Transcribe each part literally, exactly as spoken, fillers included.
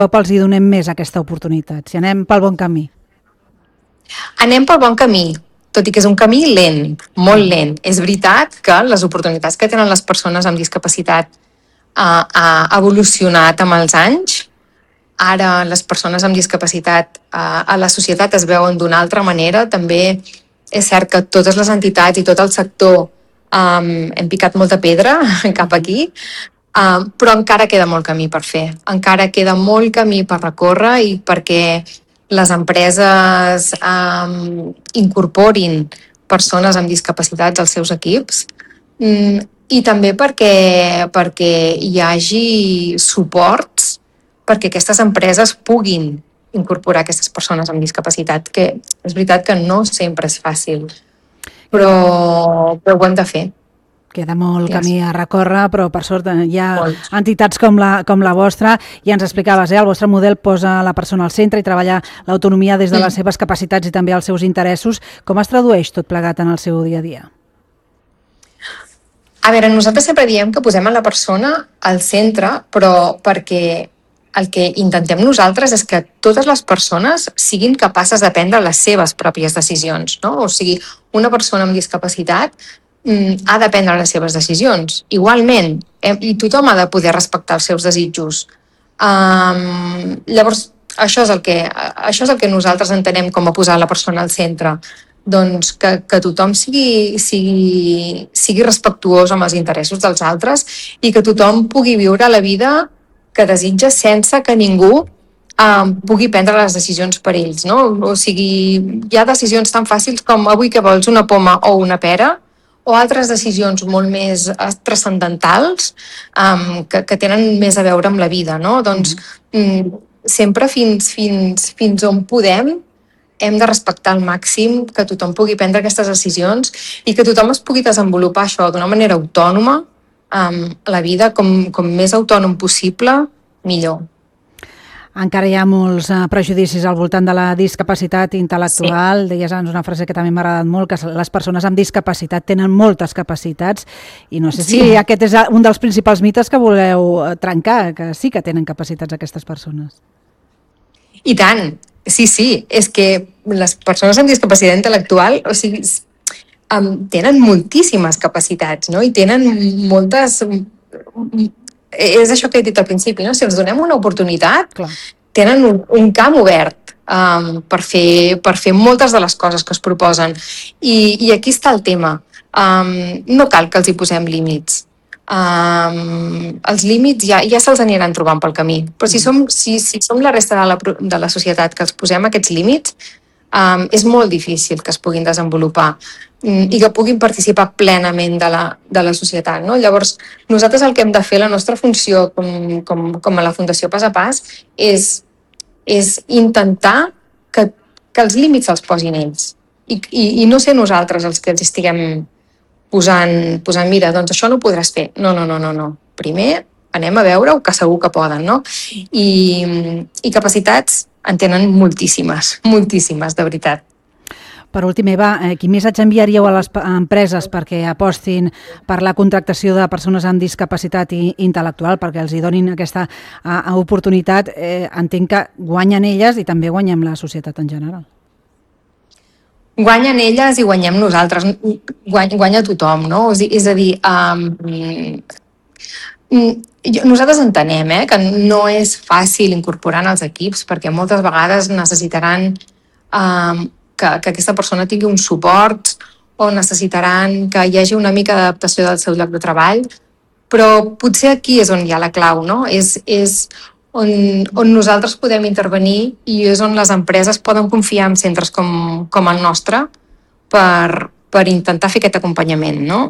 cop els hi donem més aquesta oportunitat, si anem pel bon camí? Anem pel bon camí, tot i que és un camí lent, molt lent. És veritat que les oportunitats que tenen les persones amb discapacitat ha, ha evolucionat amb els anys. Ara les persones amb discapacitat a, a la societat es veuen d'una altra manera. També és cert que totes les entitats i tot el sector um, hem picat molta pedra cap aquí, um, però encara queda molt camí per fer. Encara queda molt camí per recórrer i perquè les empreses um, incorporin persones amb discapacitats als seus equips, um, i també perquè, perquè hi hagi suports perquè aquestes empreses puguin incorporar aquestes persones amb discapacitat, que és veritat que no sempre és fàcil, però, però ho hem de fer. Queda molt Yes. camí a recórrer, però per sort hi ha Molt. entitats com la, com la vostra. Ja ens explicaves, eh? El vostre model posa la persona al centre i treballa l'autonomia des de les seves capacitats i també els seus interessos. Com es tradueix tot plegat en el seu dia a dia? A veure, nosaltres sempre diem que posem a la persona al centre, però perquè el que intentem nosaltres és que totes les persones siguin capaces de prendre les seves pròpies decisions, no? O sigui, una persona amb discapacitat mm, ha de prendre les seves decisions. Igualment, eh, i tothom ha de poder respectar els seus desitjos. Um, llavors, això és, el que, això és el que nosaltres entenem com a posar la persona al centre. Doncs que, que tothom sigui, sigui, sigui respectuós amb els interessos dels altres i que tothom pugui viure la vida que desitja sense que ningú um, pugui prendre les decisions per ells, no? O sigui, hi ha decisions tan fàcils com avui que vols una poma o una pera, o altres decisions molt més transcendentals um, que, que tenen més a veure amb la vida, no? Doncs mm, sempre fins, fins, fins on podem hem de respectar al màxim que tothom pugui prendre aquestes decisions i que tothom es pugui desenvolupar això d'una manera autònoma, um, la vida com, com més autònom possible, millor. Encara hi ha molts uh, prejudicis al voltant de la discapacitat intel·lectual. Sí. Deies abans una frase que també m'ha agradat molt, que les persones amb discapacitat tenen moltes capacitats i no sé si sí. aquest és un dels principals mites que voleu trencar, que sí que tenen capacitats aquestes persones. I tant, sí, sí, és que les persones amb discapacitat intel·lectual, o sigui, um, tenen moltíssimes capacitats, no? I tenen moltes... És això que he dit al principi, no? Si els donem una oportunitat, clar, tenen un, un camp obert um, per, fer, per fer moltes de les coses que es proposen. I, i aquí està el tema. Um, no cal que els hi posem límits. Um, els límits ja, ja se'ls aniran trobant pel camí. Però si som, si, si som la resta de la, de la societat que els posem aquests límits, um, és molt difícil que es puguin desenvolupar i que puguin participar plenament de la, de la societat, no? Llavors, nosaltres el que hem de fer, la nostra funció com, com, com a la Fundació Pas a Pas, és, és intentar que, que els límits els posin ells i, i, i no ser nosaltres els que els estiguem posant, posant, mira, doncs això no ho podràs fer. No, no, no, no, no. Primer anem a veure-ho, que segur que poden, no? I, i capacitats en tenen moltíssimes, moltíssimes, de veritat. Per últim, Eva, eh, quin missatge enviaríeu a les empreses perquè apostin per la contractació de persones amb discapacitat i, intel·lectual, perquè els hi donin aquesta a, a oportunitat? Eh, entenc que guanyen elles i també guanyem la societat en general. Guanyen elles i guanyem nosaltres, guanya, guanya tothom, no? És a dir, um, nosaltres entenem eh, que no és fàcil incorporar en els equips perquè moltes vegades necessitaran um, que, que aquesta persona tingui un suport o necessitaran que hi hagi una mica d'adaptació del seu lloc de treball, però potser aquí és on hi ha la clau, no? És, és on, on nosaltres podem intervenir i és on les empreses poden confiar en centres com, com el nostre per, per intentar fer aquest acompanyament, no?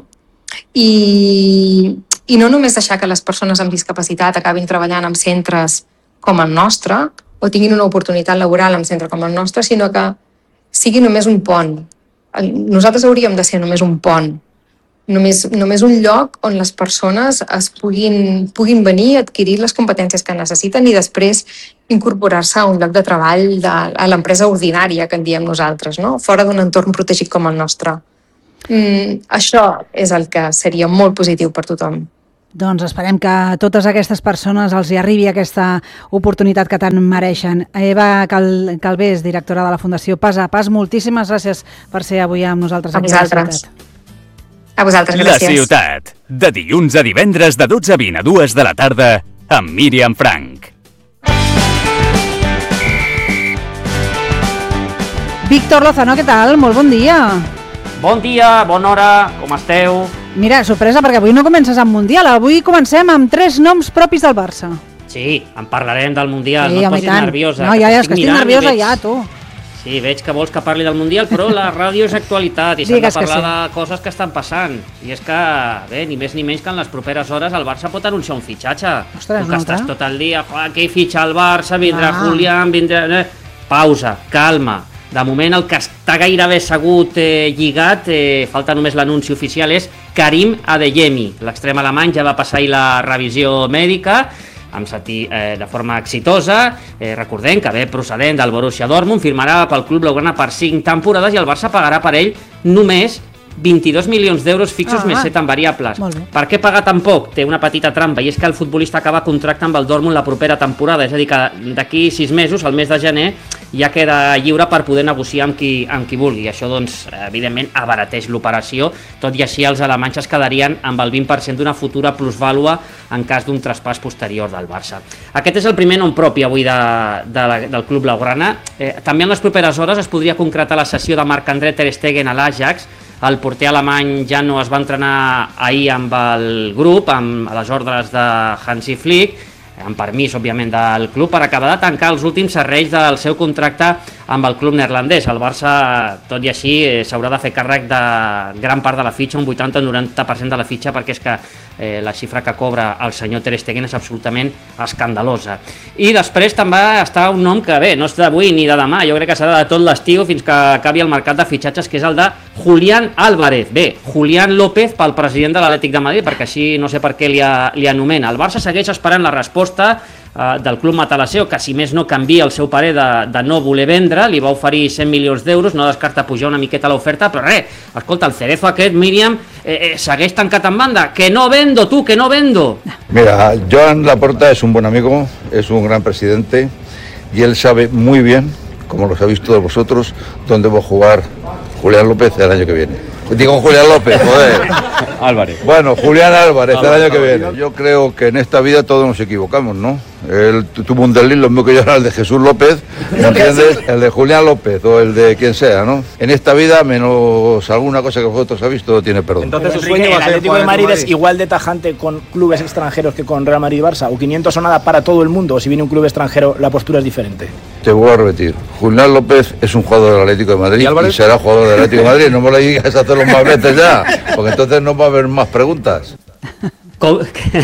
I, i no només deixar que les persones amb discapacitat acabin treballant en centres com el nostre o tinguin una oportunitat laboral en centre com el nostre, sinó que sigui només un pont. Nosaltres hauríem de ser només un pont, només, només un lloc on les persones es puguin, puguin venir a adquirir les competències que necessiten i després incorporar-se a un lloc de treball de, a l'empresa ordinària, que en diem nosaltres, no? Fora d'un entorn protegit com el nostre. Mm, això és el que seria molt positiu per tothom. Doncs esperem que a totes aquestes persones els hi arribi aquesta oportunitat que tant mereixen. Eva Cal Calvés, directora de la Fundació Pas a Pas, moltíssimes gràcies per ser avui amb nosaltres aquí a la ciutat. A vosaltres, gràcies. La ciutat, de dilluns a divendres de dotze a vint a dues de la tarda, amb Míriam Frank. Víctor Lozano, què tal? Molt bon dia. Bon dia, bona hora, com esteu? Mira, sorpresa, perquè avui no comences amb Mundial, avui comencem amb tres noms propis del Barça. Sí, en parlarem del Mundial, Sí, no et home, i posis tant. nerviosa. No, ja, ja, és que estic mirant i nerviosa veig- ja, tu. Sí, veig que vols que parli del Mundial, però la ràdio és actualitat i s'han de Digues que parlar sí. de coses que estan passant. I és que, bé, ni més ni menys que en les properes hores el Barça pot anunciar un fitxatge. Ostres, tu un que altre? estàs tot el dia, aquí fitxa el Barça, vindrà Ah. Julián, vindrà... eh, Pausa, calma. De moment el que està gairebé segut eh, lligat, eh, falta només l'anunci oficial, és Karim Adeyemi. L'extrem alemany ja va passar ahir la revisió mèdica, amb sentit, eh, de forma exitosa. Eh, recordem que ve procedent del Borussia Dortmund, firmarà pel club blaugrana per cinc temporades i el Barça pagarà per ell només vint-i-dos milions d'euros fixos Ah, més va. set en variables. Molt bé. Per què pagar tan poc? Té una petita trampa, i és que el futbolista acaba contracte amb el Dortmund la propera temporada, és a dir, que d'aquí sis mesos, al mes de gener, ja queda lliure per poder negociar amb qui, amb qui vulgui. I això, doncs, evidentment, abarateix l'operació, tot i així els alemanys es quedarien amb el vint per cent d'una futura plusvàlua en cas d'un traspàs posterior del Barça. Aquest és el primer nom propi avui de, de la, del club blaugrana. Eh, també en les properes hores es podria concretar la sessió de Marc-André ter Stegen a l'Ajax. El porter alemany ja no es va entrenar ahir amb el grup, amb les ordres de Hansi Flick, amb permís, òbviament, del club, per acabar de tancar els últims serrells del seu contracte amb el club neerlandès. El Barça, tot i així, eh, s'haurà de fer càrrec de gran part de la fitxa, un vuitanta o noranta per cent de la fitxa, perquè és que eh, la xifra que cobra el senyor ter Stegen és absolutament escandalosa. I després també està un nom que, bé, no és d'avui ni de demà, jo crec que serà de tot l'estiu fins que acabi el mercat de fitxatges, que és el de Julián Álvarez. Bé, Julián López pel president de l'Atlètic de Madrid, perquè així no sé per què li, a, li anomena. El Barça segueix esperant la resposta eh, del club matalasseo, que si més no canvia el seu parer de, de no voler vendre, li va oferir cent milions d'euros, no descarta pujar una miqueta l'oferta, però res, escolta, el Cerezo aquest, Míriam, eh, eh, segueix tancat en banda, que no vendo, tu, que no vendo. Mira, Joan Laporta es un buen amigo, es un gran presidente y él sabe muy bien, como lo sabéis todos vosotros, dónde va a jugar Julián López el año que viene. Digo Julián López, joder. Álvarez. Bueno, Julián Álvarez el año que viene. Yo creo que en esta vida todos nos equivocamos, ¿no? Él tu- tuvo un desliz, lo mismo que yo era el de Jesús López, ¿me entiendes? El de Julián López o el de quien sea, ¿no? En esta vida, menos alguna cosa que vosotros sabéis, todo tiene perdón. Entonces, su sueño, ¿el Atlético de Madrid es igual de tajante con clubes extranjeros que con Real Madrid y Barça? ¿O quinientos son nada para todo el mundo? ¿O si viene un club extranjero, la postura es diferente? Te vuelvo a repetir, Julián López es un jugador del Atlético de Madrid y, y será jugador del Atlético de Madrid. No me lo digas a hacerlo más veces ya, porque entonces no va a haber más preguntas. Com,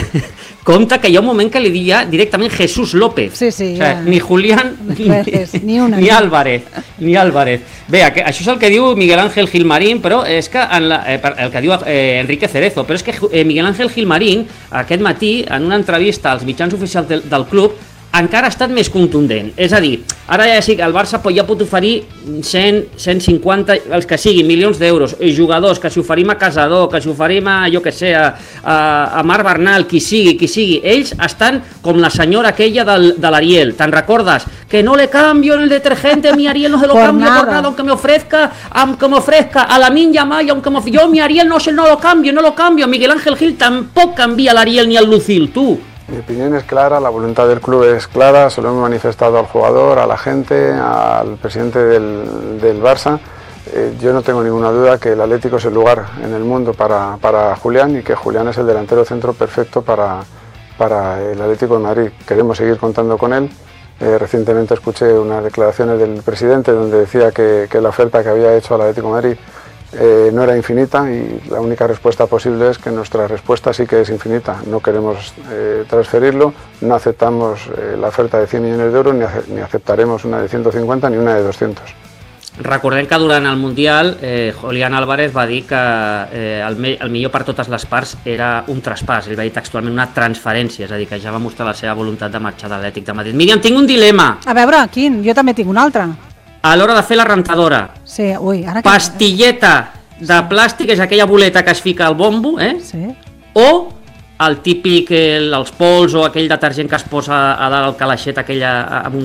compte que hi ha un moment que li diria directament Jesús López. Sí, sí, O sigui, ja. ni Julián ni, Res, ni una. ni Álvarez. Ni Álvarez. Bé, aqu- això és el que diu Miguel Ángel Gilmarín, però és que en la, eh, per- el que diu eh, Enrique Cerezo, però és que eh, Miguel Ángel Gilmarín aquest matí en una entrevista als mitjans oficials del, del club encara ha estat més contundent. És a dir, ara ja sí que el Barça ja pot oferir cent, cent cinquanta, els que siguin, milions d'euros, jugadors, que si oferim a Casador, que si oferim a, jo que sé, a, a, a Marc Bernal, qui sigui, qui sigui. Ells estan com la senyora aquella del, de l'Ariel. ¿Te'n recordes? Que no le cambio el detergente, mi Ariel no se lo Por cambio nada. por nada, aunque me ofrezca, aunque me ofrezca a la Minya Maya, aunque me ofrezca, yo mi Ariel no se no lo cambio, no lo cambio. Miguel Ángel Gil tampoco cambia al Ariel ni al Lucil, tú. Mi opinión es clara, la voluntad del club es clara, se lo hemos manifestado al jugador, a la gente, al presidente del, del Barça. Eh, yo no tengo ninguna duda que el Atlético es el lugar en el mundo para, para Julián y que Julián es el delantero centro perfecto para, para el Atlético de Madrid. Queremos seguir contando con él. Eh, recientemente escuché unas declaraciones del presidente donde decía que, que la oferta que había hecho al Atlético de Madrid Eh, no era infinita y la única respuesta posible es que nuestra respuesta sí que es infinita. No queremos eh, transferirlo, no aceptamos eh, la oferta de cien millones de euros ni, ace ni aceptaremos una de ciento cincuenta ni una de doscientos. Recordem que durant el Mundial eh, Julián Álvarez va dir que eh, el, me el millor per totes les parts era un traspàs, ell va dir textualment una transferència, és a dir, que ja va mostrar la seva voluntat de marxar de l'Atlètic de Madrid. Míriam, tinc un dilema. A veure, quin? Jo també tinc un altre. A l'hora de fer la rentadora, Sí, ui, ara que... pastilleta de plàstic, és aquella boleta que es fica al bombo, eh? Sí. o el típic, el, els pols o aquell detergent que es posa a dalt al calaixet aquella, amb un